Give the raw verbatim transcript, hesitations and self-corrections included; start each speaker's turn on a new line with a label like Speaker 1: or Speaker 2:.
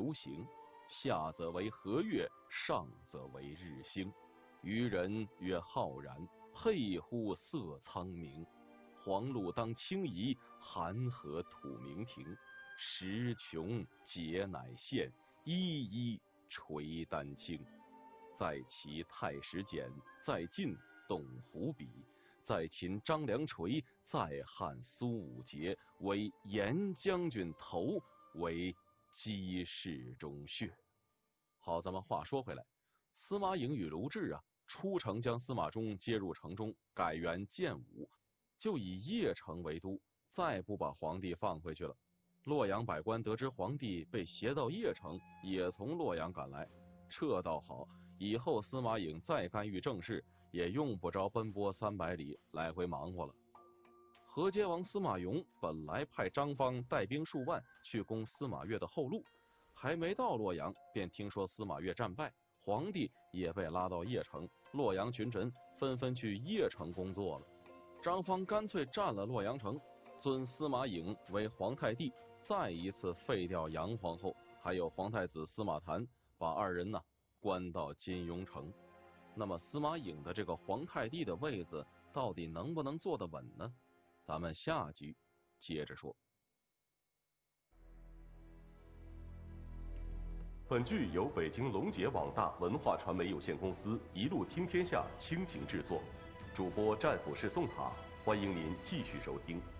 Speaker 1: 流行，下则为和月，上则为日星。渔人曰浩然，佩乎色苍明。黄露当轻移，寒河吐明庭。时穷节乃现，一一垂丹青。在齐太史简，在晋董狐笔，在秦张良垂，在汉苏武节，为严将军头，为鸡室中穴。好，咱们话说回来，司马颖与卢志啊，出城将司马衷接入城中，改元建武，就以邺城为都，再不把皇帝放回去了。洛阳百官得知皇帝被挟到邺城，也从洛阳赶来。这倒好，以后司马颖再干预政事，也用不着奔波三百里来回忙活了。河间王司马颙本来派张方带兵数万去攻司马越的后路，还没到洛阳，便听说司马越战败，皇帝也被拉到邺城，洛阳群臣纷纷去邺城工作了。张方干脆占了洛阳城，尊司马颖为皇太帝，再一次废掉杨皇后，还有皇太子司马谈，把二人呢关到金庸城。那么司马颖的这个皇太帝的位子到底能不能坐得稳呢？咱们下集接着说。
Speaker 2: 本剧由北京龙杰网大文化传媒有限公司一路听天下倾情制作，主播战斧是宋塔，欢迎您继续收听。